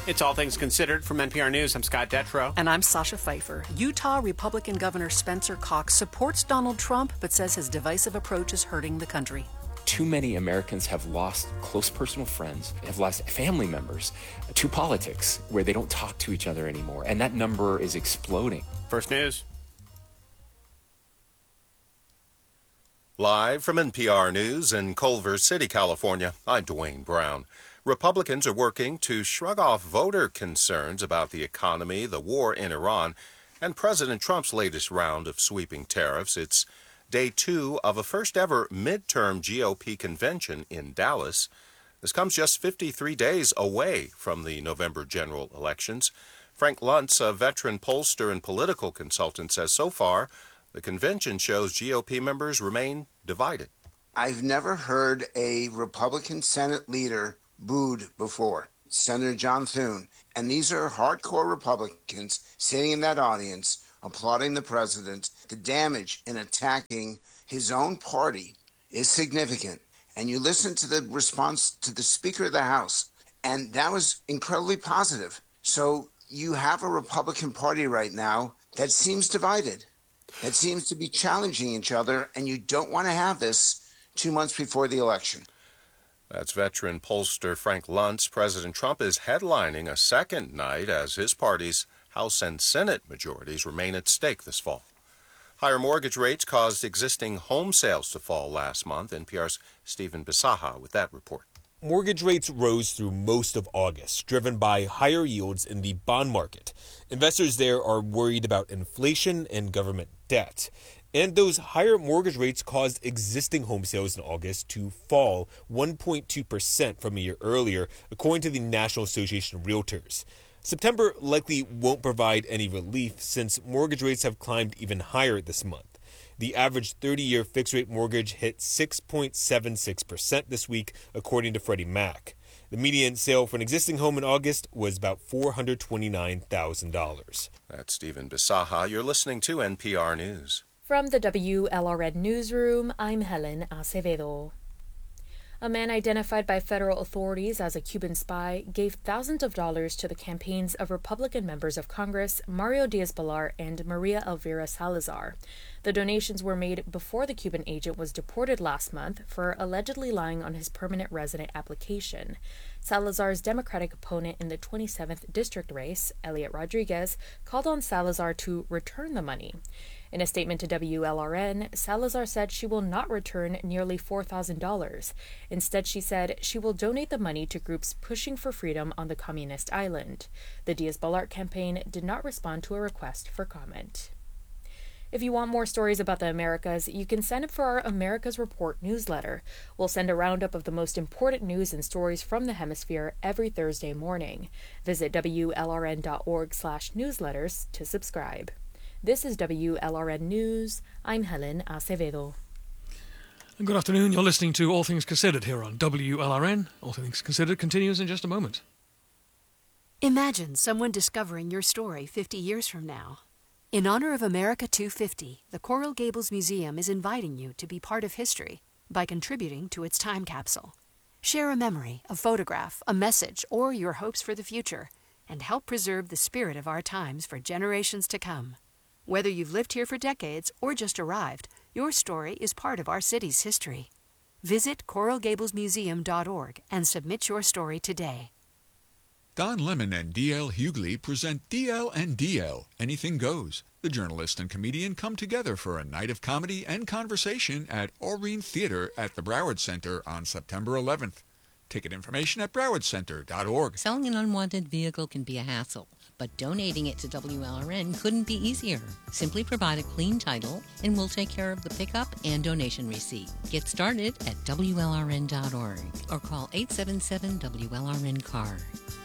It's All Things Considered from NPR News. I'm Scott Detrow. And I'm Sasha Pfeiffer. Utah Republican Governor Spencer Cox supports Donald Trump, but says his divisive approach is hurting the country. Too many Americans have lost close personal friends, have lost family members to politics, where they don't talk to each other anymore. And that number is exploding. First News. Live from NPR News in Culver City, California, I'm Dwayne Brown. Republicans are working to shrug off voter concerns about the economy, the war in Iran, and President Trump's latest round of sweeping tariffs. It's day 2 of a first-ever midterm GOP convention in Dallas. This comes just 53 days away from the November general elections. Frank Luntz, a veteran pollster and political consultant, says so far the convention shows GOP members remain divided. I've never heard a Republican Senate leader booed before. Senator John Thune. And these are hardcore Republicans sitting in that audience applauding the president. The damage in attacking his own party is significant. And you listen to the response to the Speaker of the House, and that was incredibly positive. So you have a Republican Party right now that seems divided, that seems to be challenging each other, and you don't want to have this 2 months before the election. That's veteran pollster Frank Luntz. President Trump is headlining a second night as his party's House and Senate majorities remain at stake this fall. Higher mortgage rates caused existing home sales to fall last month. NPR's Stephen Bisaha with that report. Mortgage rates rose through most of August, driven by higher yields in the bond market. Investors there are worried about inflation and government debt. And those higher mortgage rates caused existing home sales in August to fall 1.2% from a year earlier, according to the National Association of Realtors. September likely won't provide any relief since mortgage rates have climbed even higher this month. The average 30-year fixed-rate mortgage hit 6.76% this week, according to Freddie Mac. The median sale for an existing home in August was about $429,000. That's Stephen Bisaha. You're listening to NPR News. From the WLRN Newsroom, I'm Helen Acevedo. A man identified by federal authorities as a Cuban spy gave thousands of dollars to the campaigns of Republican members of Congress Mario Diaz-Balart and Maria Elvira Salazar. The donations were made before the Cuban agent was deported last month for allegedly lying on his permanent resident application. Salazar's Democratic opponent in the 27th district race, Elliot Rodriguez, called on Salazar to return the money. In a statement to WLRN, Salazar said she will not return nearly $4,000. Instead, she said she will donate the money to groups pushing for freedom on the communist island. The Diaz-Balart campaign did not respond to a request for comment. If you want more stories about the Americas, you can sign up for our Americas Report newsletter. We'll send a roundup of the most important news and stories from the hemisphere every Thursday morning. Visit WLRN.org/newsletters to subscribe. This is WLRN News. I'm Helen Acevedo. Good afternoon. You're listening to All Things Considered here on WLRN. All Things Considered continues in just a moment. Imagine someone discovering your story 50 years from now. In honor of America 250, the Coral Gables Museum is inviting you to be part of history by contributing to its time capsule. Share a memory, a photograph, a message, or your hopes for the future, and help preserve the spirit of our times for generations to come. Whether you've lived here for decades or just arrived, your story is part of our city's history. Visit coralgablesmuseum.org and submit your story today. Don Lemon and D.L. Hughley present D.L. and D.L. Anything Goes. The journalist and comedian come together for a night of comedy and conversation at Aurene Theater at the Broward Center on September 11th. Ticket information at browardcenter.org. Selling an unwanted vehicle can be a hassle, but donating it to WLRN couldn't be easier. Simply provide a clean title, and we'll take care of the pickup and donation receipt. Get started at WLRN.org or call 877-WLRN-CAR.